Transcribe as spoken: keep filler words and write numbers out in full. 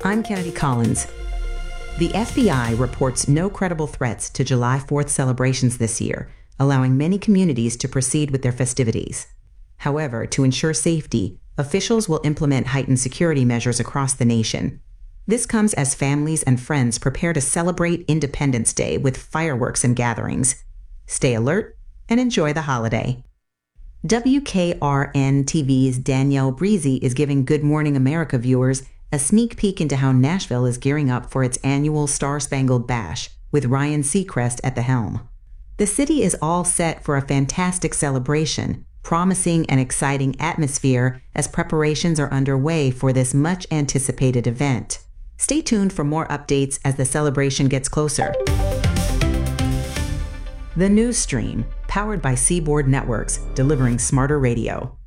I'm Kennedy Collins. The F B I reports no credible threats to July fourth celebrations this year, allowing many communities to proceed with their festivities. However, to ensure safety, officials will implement heightened security measures across the nation. This comes as families and friends prepare to celebrate Independence Day with fireworks and gatherings. Stay alert and enjoy the holiday. W K R N T V's Danielle Breezy is giving Good Morning America viewers a sneak peek into how Nashville is gearing up for its annual Star-Spangled Bash, with Ryan Seacrest at the helm. The city is all set for a fantastic celebration, promising an exciting atmosphere as preparations are underway for this much-anticipated event. Stay tuned for more updates as the celebration gets closer. The News Stream, powered by Seaboard Networks, delivering smarter radio.